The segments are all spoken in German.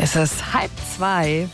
Es ist 1:30.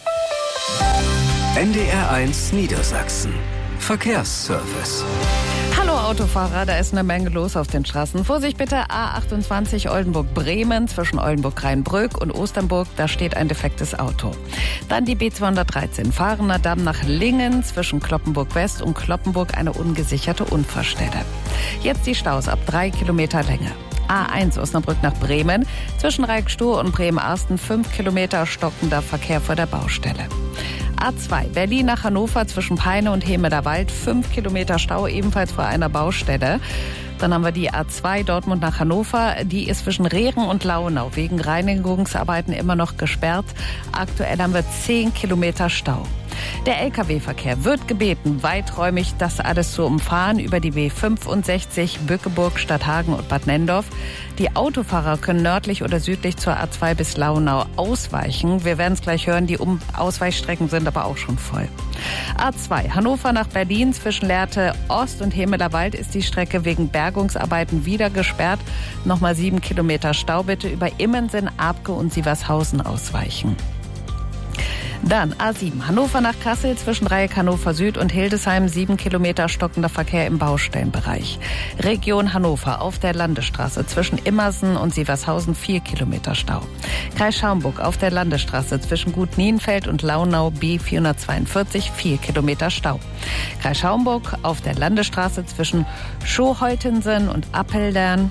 NDR1 Niedersachsen. Verkehrsservice. Hallo Autofahrer, da ist eine Menge los auf den Straßen. Vorsicht bitte, A28 Oldenburg-Bremen zwischen Oldenburg-Rheinbrück und Osternburg, da steht ein defektes Auto. Dann die B213 Fahrener Damm nach Lingen zwischen Cloppenburg-West und Cloppenburg eine ungesicherte Unfallstelle. Jetzt die Staus ab 3 Kilometer Länge. A1 Osnabrück nach Bremen, zwischen Reikstuhl und Bremen-Arsten 5 Kilometer stockender Verkehr vor der Baustelle. A2 Berlin nach Hannover zwischen Peine und Hemederwald 5 Kilometer Stau, ebenfalls vor einer Baustelle. Dann haben wir die A2 Dortmund nach Hannover, die ist zwischen Rehren und Launau wegen Reinigungsarbeiten immer noch gesperrt. Aktuell haben wir 10 Kilometer Stau. Der Lkw-Verkehr wird gebeten, weiträumig das alles zu umfahren über die B65 Bückeburg, Stadthagen und Bad Nenndorf. Die Autofahrer können nördlich oder südlich zur A2 bis Launau ausweichen. Wir werden es gleich hören, die Ausweichstrecken sind aber auch schon voll. A2 Hannover nach Berlin zwischen Lehrte Ost und Hemederwald ist die Strecke wegen Bergungsarbeiten wieder gesperrt. Nochmal 7 Kilometer Stau, bitte über Immensen, Abke und Sievershausen ausweichen. Dann A7 Hannover nach Kassel zwischen Dreieck Hannover Süd und Hildesheim 7 Kilometer stockender Verkehr im Baustellenbereich. Region Hannover auf der Landesstraße zwischen Immersen und Sievershausen 4 Kilometer Stau. Kreis Schaumburg auf der Landesstraße zwischen Gut Nienfeld und Launau B442 4 Kilometer Stau. Kreis Schaumburg auf der Landesstraße zwischen Schoholtensen und Appeln,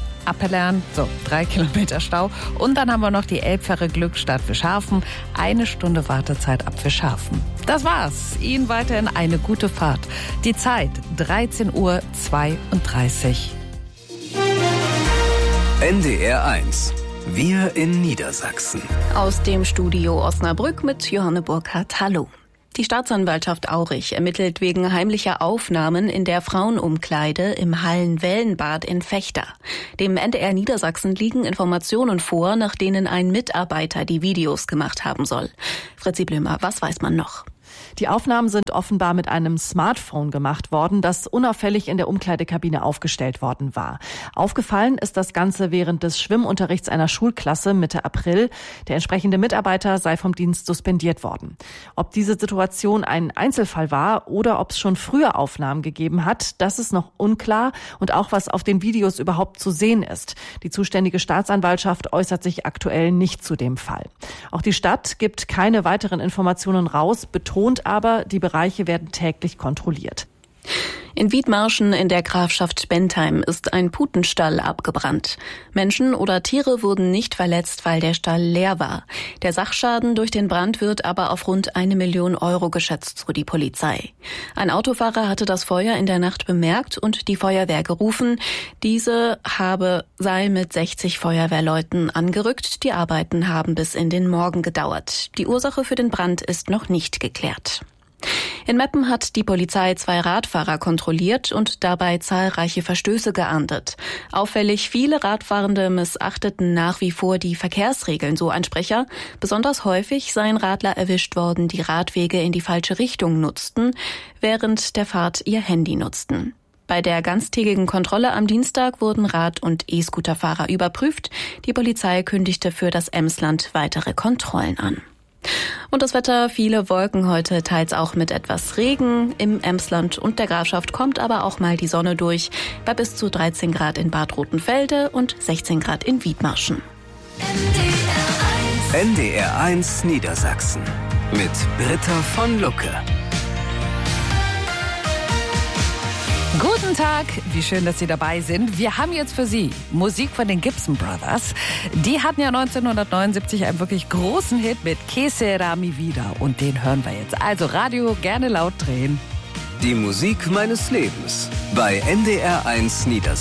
3 Kilometer Stau. Und dann haben wir noch die Elbfähre Glückstadt Fischhafen. 1 Stunde Wartezeit ab Fischhafen. Das war's. Ihnen weiterhin eine gute Fahrt. Die Zeit 13:32 Uhr. NDR1. Wir in Niedersachsen. Aus dem Studio Osnabrück mit Johanne Burkhardt. Hallo. Die Staatsanwaltschaft Aurich ermittelt wegen heimlicher Aufnahmen in der Frauenumkleide im Hallenwellenbad in Vechta. Dem NDR Niedersachsen liegen Informationen vor, nach denen ein Mitarbeiter die Videos gemacht haben soll. Fritzi Blömer, was weiß man noch? Die Aufnahmen sind offenbar mit einem Smartphone gemacht worden, das unauffällig in der Umkleidekabine aufgestellt worden war. Aufgefallen ist das Ganze während des Schwimmunterrichts einer Schulklasse Mitte April. Der entsprechende Mitarbeiter sei vom Dienst suspendiert worden. Ob diese Situation ein Einzelfall war oder ob es schon früher Aufnahmen gegeben hat, das ist noch unklar und auch was auf den Videos überhaupt zu sehen ist. Die zuständige Staatsanwaltschaft äußert sich aktuell nicht zu dem Fall. Auch die Stadt gibt keine weiteren Informationen raus, betont aber, die Bereiche werden täglich kontrolliert. In Wiedmarschen in der Grafschaft Bentheim ist ein Putenstall abgebrannt. Menschen oder Tiere wurden nicht verletzt, weil der Stall leer war. Der Sachschaden durch den Brand wird aber auf rund 1 Million Euro geschätzt, so die Polizei. Ein Autofahrer hatte das Feuer in der Nacht bemerkt und die Feuerwehr gerufen. Diese sei mit 60 Feuerwehrleuten angerückt. Die Arbeiten haben bis in den Morgen gedauert. Die Ursache für den Brand ist noch nicht geklärt. In Meppen hat die Polizei 2 Radfahrer kontrolliert und dabei zahlreiche Verstöße geahndet. Auffällig viele Radfahrende missachteten nach wie vor die Verkehrsregeln, so ein Sprecher. Besonders häufig seien Radler erwischt worden, die Radwege in die falsche Richtung nutzten, während der Fahrt ihr Handy nutzten. Bei der ganztägigen Kontrolle am Dienstag wurden Rad- und E-Scooterfahrer überprüft. Die Polizei kündigte für das Emsland weitere Kontrollen an. Und das Wetter, viele Wolken heute, teils auch mit etwas Regen. Im Emsland und der Grafschaft kommt aber auch mal die Sonne durch, bei bis zu 13 Grad in Bad Rotenfelde und 16 Grad in Wiedmarschen. NDR1 Niedersachsen mit Britta von Lucke. Guten Tag, wie schön, dass Sie dabei sind. Wir haben jetzt für Sie Musik von den Gibson Brothers. Die hatten ja 1979 einen wirklich großen Hit mit Que sera mi vida und den hören wir jetzt. Also Radio gerne laut drehen. Die Musik meines Lebens bei NDR1 Niedersachsen.